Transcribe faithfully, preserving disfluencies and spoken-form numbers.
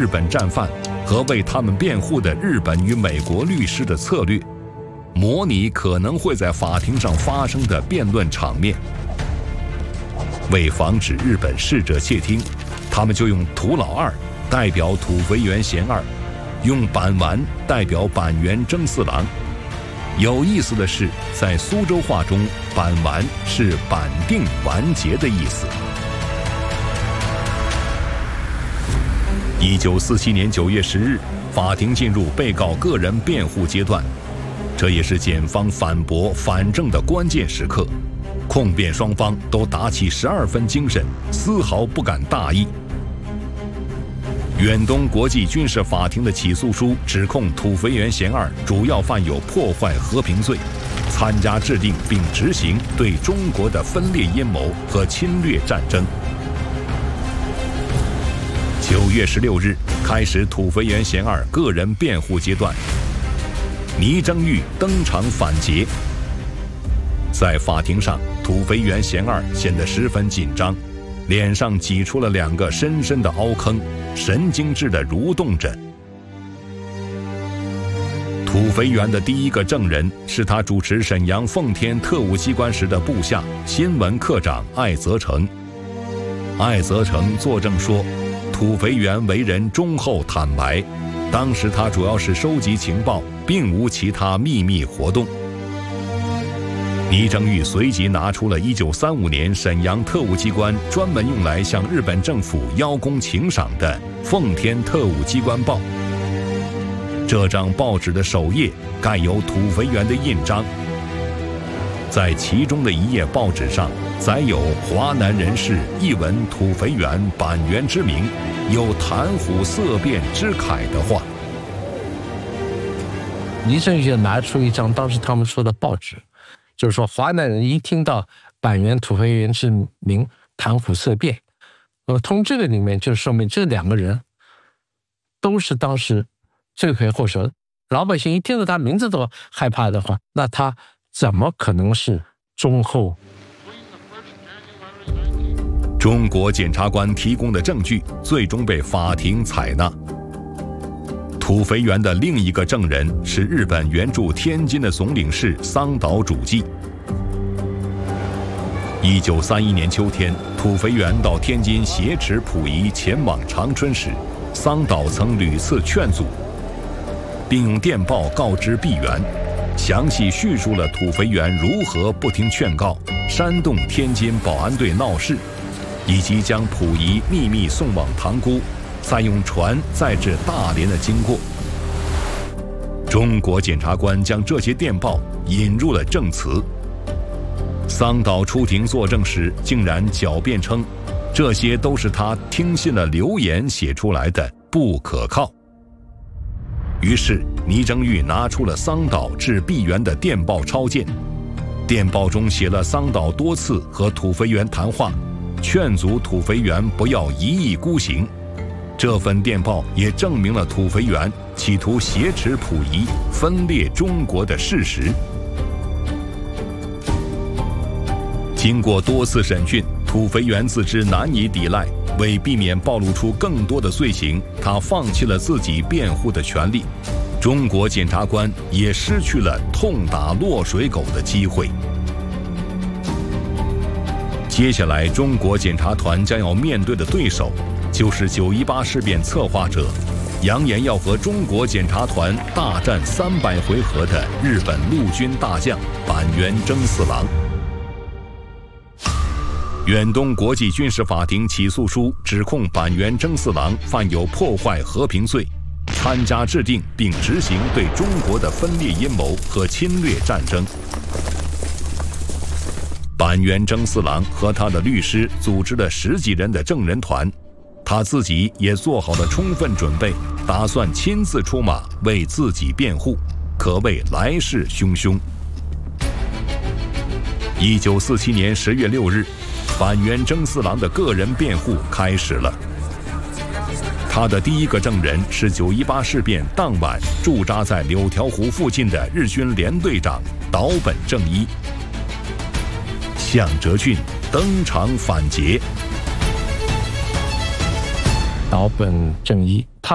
日本战犯和为他们辩护的日本与美国律师的策略，模拟可能会在法庭上发生的辩论场面。为防止日本逝者窃听，他们就用土老二代表土肥原贤二，用板丸代表板垣征四郎。有意思的是，在苏州话中，板丸是板定完结的意思。一九四七年九月十日，法庭进入被告个人辩护阶段，这也是检方反驳反证的关键时刻。控辩双方都打起十二分精神，丝毫不敢大意。远东国际军事法庭的起诉书指控土肥原贤二主要犯有破坏和平罪，参加制定并执行对中国的分裂阴谋和侵略战争。九月十六日开始土肥原贤二个人辩护阶段，倪征玉登场反劫。在法庭上，土肥原贤二显得十分紧张，脸上挤出了两个深深的凹坑，神经质地蠕动着。土肥原的第一个证人是他主持沈阳奉天特务机关时的部下新闻科长艾泽成。艾泽成作证说，土肥原为人忠厚坦白，当时他主要是收集情报，并无其他秘密活动。倪征玉随即拿出了一九三五年沈阳特务机关专门用来向日本政府邀功请赏的《奉天特务机关报》。这张报纸的首页盖有土肥原的印章，在其中的一页报纸上载有华南人士一闻土肥原板垣之名，有谈虎色变之慨的话。 倪征玉就拿出一张当时他们说的报纸，就是说华南人一听到板垣土肥原之名，谈虎色变。呃，从这个里面就说明这两个人都是当时罪魁祸首。老百姓一听到他名字都害怕的话，那他怎么可能是忠厚？ 中国检察官提供的证据最终被法庭采纳。土肥原的另一个证人是日本援助天津的总领事桑岛主纪。一九三一年秋天，土肥原到天津挟持溥仪前往长春时，桑岛曾屡次劝阻，并用电报告知毕原，详细叙述了土肥原如何不听劝告，煽动天津保安队闹事，以及将溥仪秘密送往塘沽，再用船载至大连的经过。中国检察官将这些电报引入了证词。桑岛出庭作证时，竟然狡辩称，这些都是他听信了流言写出来的，不可靠。于是倪征玉拿出了桑岛致毕原的电报抄件，电报中写了桑岛多次和土肥原谈话，劝阻土肥原不要一意孤行。这份电报也证明了土肥原企图挟持溥仪、分裂中国的事实。经过多次审讯，土肥原自知难以抵赖，为避免暴露出更多的罪行，他放弃了自己辩护的权利。中国检察官也失去了痛打落水狗的机会。接下来，中国检察团将要面对的对手，就是九一八事变策划者，扬言要和中国检察团大战三百回合的日本陆军大将板垣征四郎。远东国际军事法庭起诉书指控板垣征四郎犯有破坏和平罪，参加制定并执行对中国的分裂阴谋和侵略战争。板垣征四郎和他的律师组织了十几人的证人团，他自己也做好了充分准备，打算亲自出马为自己辩护，可谓来势汹汹。一九四七年十月六日，板垣征四郎的个人辩护开始了。他的第一个证人是九一八事变当晚驻扎在柳条湖附近的日军联队长岛本正一。向哲俊登场反劫。 岛本正一，他